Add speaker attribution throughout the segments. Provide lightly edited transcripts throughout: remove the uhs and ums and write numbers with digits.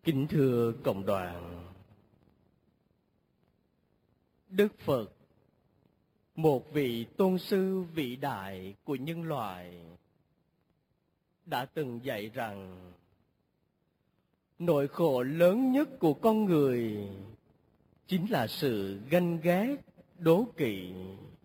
Speaker 1: Kính thưa cộng đoàn, Đức Phật, một vị tôn sư vĩ đại của nhân loại, đã từng dạy rằng nỗi khổ lớn nhất của con người chính là sự ganh ghét, đố kỵ.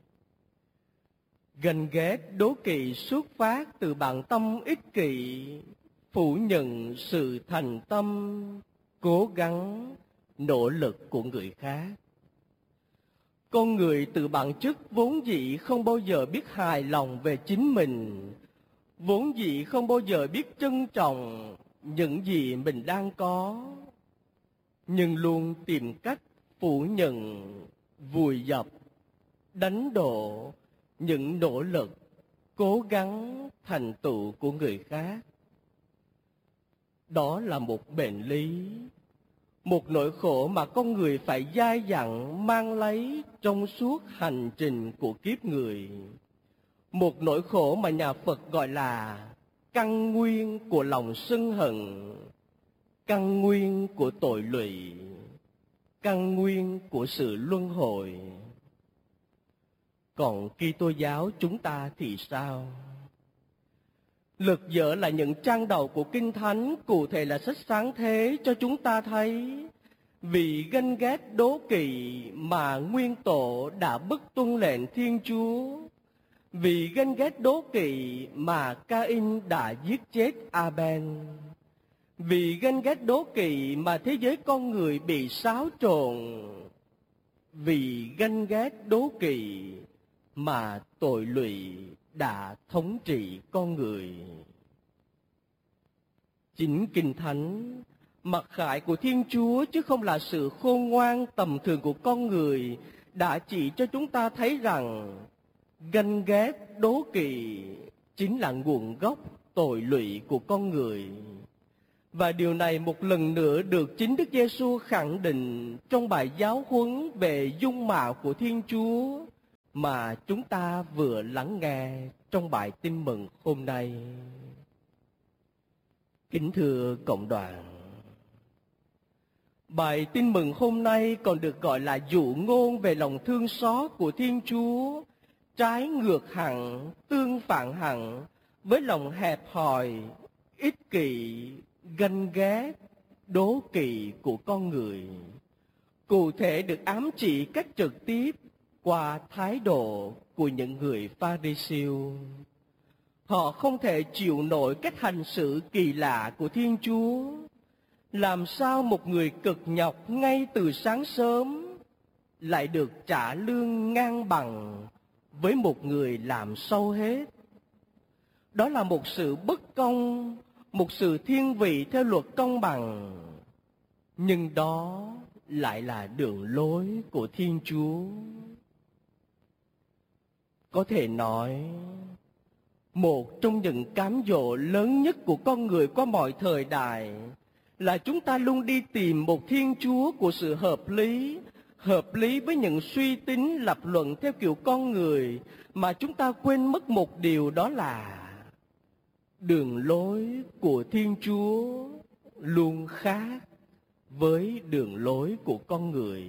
Speaker 1: Ganh ghét, đố kỵ xuất phát từ bản tâm ích kỷ, phủ nhận sự thành tâm, cố gắng, nỗ lực của người khác. Con người từ bản chất vốn dĩ không bao giờ biết hài lòng về chính mình, vốn dĩ không bao giờ biết trân trọng những gì mình đang có, nhưng luôn tìm cách phủ nhận, vùi dập, đánh đổ những nỗ lực, cố gắng thành tựu của người khác. Đó là một bệnh lý, một nỗi khổ mà con người phải dai dẳng mang lấy trong suốt hành trình của kiếp người. Một nỗi khổ mà nhà Phật gọi là căn nguyên của lòng sân hận, căn nguyên của tội lụy, căn nguyên của sự luân hồi. Còn Kitô giáo chúng ta thì sao? Lật dở là những trang đầu của Kinh Thánh, cụ thể là sách Sáng Thế, cho chúng ta thấy vì ganh ghét đố kỵ mà nguyên tổ đã bất tuân lệnh Thiên Chúa, vì ganh ghét đố kỵ mà Ca-in đã giết chết A-ben, vì ganh ghét đố kỵ mà thế giới con người bị xáo trộn, vì ganh ghét đố kỵ mà tội lụy đã thống trị con người. Chính Kinh Thánh, mặc khải của Thiên Chúa chứ không là sự khôn ngoan tầm thường của con người, đã chỉ cho chúng ta thấy rằng ganh ghét đố kỵ chính là nguồn gốc tội lụy của con người. Và điều này một lần nữa được chính Đức Giêsu khẳng định trong bài giáo huấn về dung mạo của Thiên Chúa mà chúng ta vừa lắng nghe trong bài tin mừng hôm nay. Kính thưa cộng đoàn, bài tin mừng hôm nay còn được gọi là dụ ngôn về lòng thương xót của Thiên Chúa, trái ngược hẳn, tương phản hẳn với lòng hẹp hòi, ích kỷ, ganh ghét, đố kỵ của con người. Cụ thể được ám chỉ cách trực tiếp qua thái độ của những người Pha-ri-siêu. Họ không thể chịu nổi cách hành xử kỳ lạ của Thiên Chúa. Làm sao một người cực nhọc ngay từ sáng sớm lại được trả lương ngang bằng với một người làm sâu hết? Đó là một sự bất công, một sự thiên vị theo luật công bằng. Nhưng đó lại là đường lối của Thiên Chúa. Có thể nói, một trong những cám dỗ lớn nhất của con người qua mọi thời đại là chúng ta luôn đi tìm một Thiên Chúa của sự hợp lý với những suy tính lập luận theo kiểu con người, mà chúng ta quên mất một điều, đó là đường lối của Thiên Chúa luôn khác với đường lối của con người.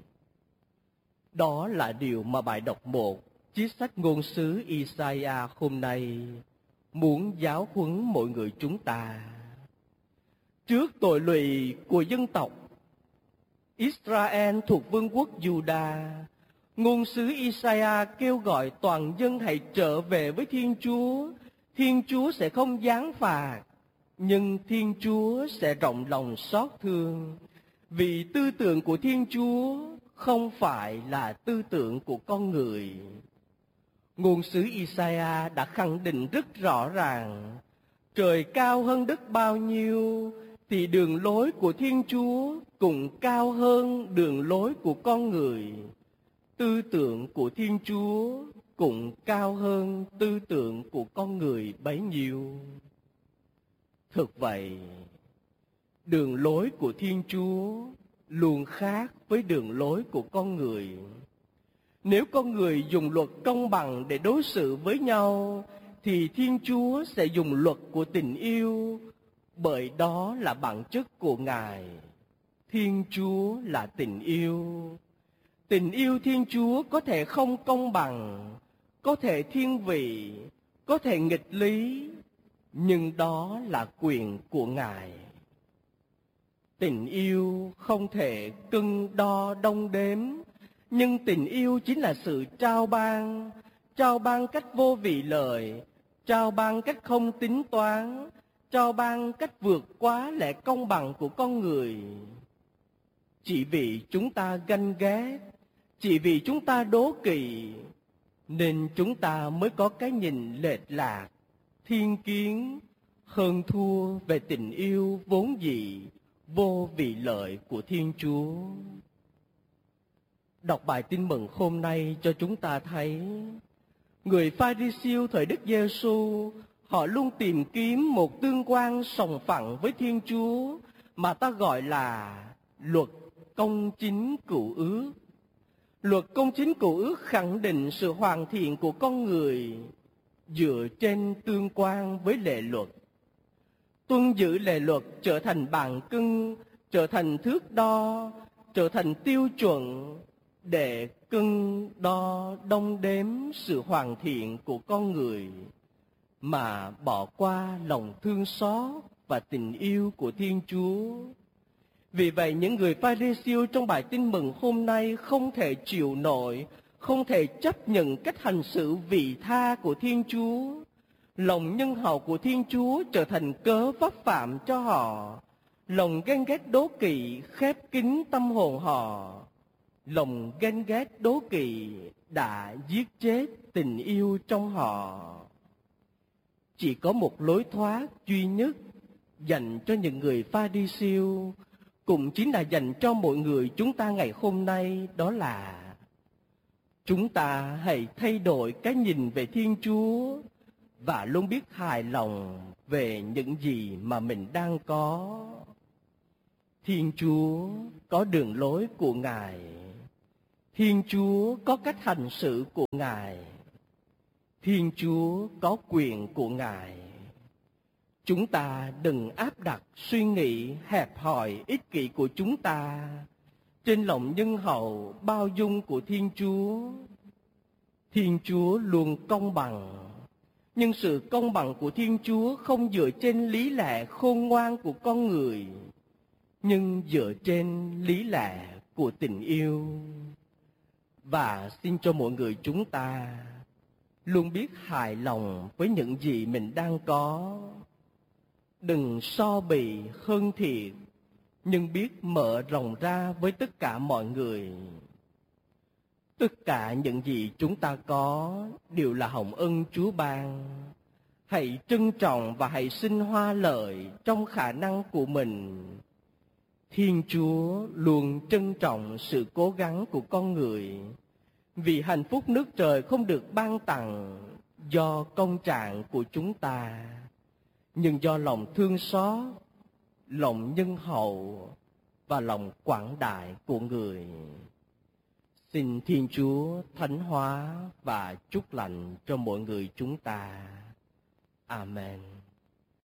Speaker 1: Đó là điều mà bài đọc 1 chiếc sách ngôn sứ Isaiah hôm nay muốn giáo huấn mọi người chúng ta. Trước tội lụy của dân tộc Israel thuộc vương quốc Juda, ngôn sứ Isaiah kêu gọi toàn dân hãy trở về với Thiên Chúa. Thiên Chúa sẽ không giáng phạt, nhưng Thiên Chúa sẽ rộng lòng xót thương, vì tư tưởng của Thiên Chúa không phải là tư tưởng của con người. Ngôn sứ Isaiah đã khẳng định rất rõ ràng, trời cao hơn đất bao nhiêu thì đường lối của Thiên Chúa cũng cao hơn đường lối của con người. Tư tưởng của Thiên Chúa cũng cao hơn tư tưởng của con người bấy nhiêu. Thực vậy, đường lối của Thiên Chúa luôn khác với đường lối của con người. Nếu con người dùng luật công bằng để đối xử với nhau, thì Thiên Chúa sẽ dùng luật của tình yêu, bởi đó là bản chất của Ngài. Thiên Chúa là tình yêu. Tình yêu Thiên Chúa có thể không công bằng, có thể thiên vị, có thể nghịch lý, nhưng đó là quyền của Ngài. Tình yêu không thể cân đo đong đếm, nhưng tình yêu chính là sự trao ban cách vô vị lợi, trao ban cách không tính toán, trao ban cách vượt quá lẽ công bằng của con người. Chỉ vì chúng ta ganh ghét, chỉ vì chúng ta đố kỵ, nên chúng ta mới có cái nhìn lệch lạc, thiên kiến, hơn thua về tình yêu vốn dĩ, vô vị lợi của Thiên Chúa. Đọc bài tin mừng hôm nay cho chúng ta thấy, người Pha-ri-siêu thời Đức Giê-xu, họ luôn tìm kiếm một tương quan sòng phẳng với Thiên Chúa mà ta gọi là luật công chính cựu ước. Luật công chính cựu ước khẳng định sự hoàn thiện của con người dựa trên tương quan với lệ luật. Tuân giữ lệ luật trở thành bàn cân, trở thành thước đo, trở thành tiêu chuẩn để cân đo đong đếm sự hoàn thiện của con người, mà bỏ qua lòng thương xót và tình yêu của Thiên Chúa. Vì vậy, những người Pha-ri-siêu trong bài tin mừng hôm nay không thể chịu nổi, không thể chấp nhận cách hành xử vị tha của Thiên Chúa. Lòng nhân hậu của Thiên Chúa trở thành cớ pháp phạm cho họ. Lòng ghen ghét đố kỵ khép kín tâm hồn họ. Lòng ghen ghét đố kỵ đã giết chết tình yêu trong họ. Chỉ có một lối thoát duy nhất dành cho những người Pha-ri-siêu, cũng chính là dành cho mọi người chúng ta ngày hôm nay, đó là chúng ta hãy thay đổi cái nhìn về Thiên Chúa và luôn biết hài lòng về những gì mà mình đang có. Thiên Chúa có đường lối của Ngài. Thiên Chúa có cách hành xử của Ngài. Thiên Chúa có quyền của Ngài. Chúng ta đừng áp đặt suy nghĩ hẹp hòi ích kỷ của chúng ta trên lòng nhân hậu bao dung của Thiên Chúa. Thiên Chúa luôn công bằng, nhưng sự công bằng của Thiên Chúa không dựa trên lý lẽ khôn ngoan của con người, nhưng dựa trên lý lẽ của tình yêu. Và xin cho mọi người chúng ta luôn biết hài lòng với những gì mình đang có. Đừng so bì hơn thiệt, nhưng biết mở rộng ra với tất cả mọi người. Tất cả những gì chúng ta có đều là hồng ân Chúa ban. Hãy trân trọng và hãy sinh hoa lợi trong khả năng của mình. Thiên Chúa luôn trân trọng sự cố gắng của con người, vì hạnh phúc nước trời không được ban tặng do công trạng của chúng ta, nhưng do lòng thương xót, lòng nhân hậu và lòng quảng đại của người. Xin Thiên Chúa thánh hóa và chúc lành cho mọi người chúng ta. Amen.